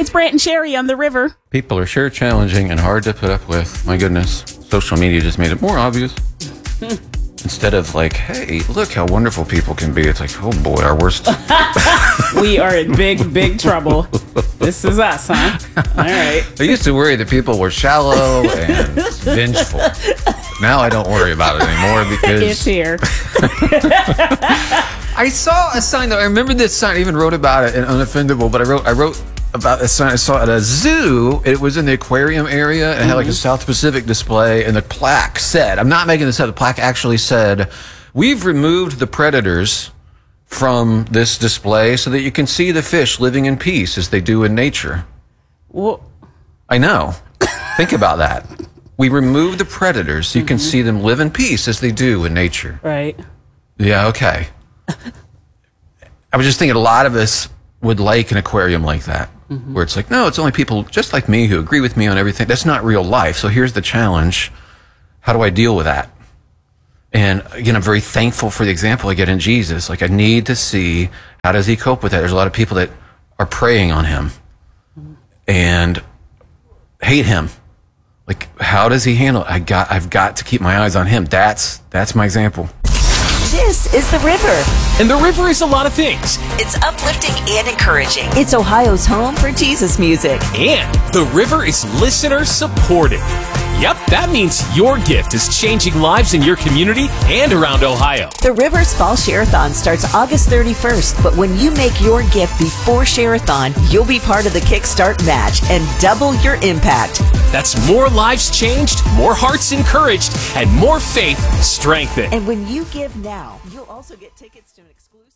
Brant and Sherry on the river. People are sure challenging and hard to put up with. My goodness. Social media just made it more obvious. Instead of like, hey, look how wonderful people can be. It's like, oh boy, our worst. We are in big, big trouble. This is us, huh? All right. I used to worry that people were shallow and vengeful. Now I don't worry about it anymore because It's here. I saw a sign though. I remember this sign. I even wrote about it in Unoffendable. But I wrote about a sign I saw at a zoo. It was in the aquarium area. It had like a South Pacific display, and the plaque said, "I'm not making this up." The plaque actually said, "We've removed the predators from this display so that you can see the fish living in peace as they do in nature." Well, I know. Think about that. We removed the predators so you can see them live in peace as they do in nature. right. Yeah, okay. I was just thinking a lot of us would like an aquarium like that, where it's like, no, it's only people just like me who agree with me on everything. That's not real life. So here's the challenge. How do I deal with that? And again, I'm very thankful for the example I get in Jesus. Like, I need to see, how does he cope with that? There's a lot of people that are preying on him and hate him. Like, how does he handle it? I've got to keep my eyes on him. That's my example. This is The River. And The River is a lot of things. It's uplifting and encouraging. It's Ohio's home for Jesus music. And The River is listener supported. Yep, that means your gift is changing lives in your community and around Ohio. The River's Fall Share-a-thon starts August 31st, but when you make your gift before Share-a-thon, you'll be part of the Kickstart match and double your impact. That's more lives changed, more hearts encouraged, and more faith strengthened. And when you give now, you'll also get tickets to an exclusive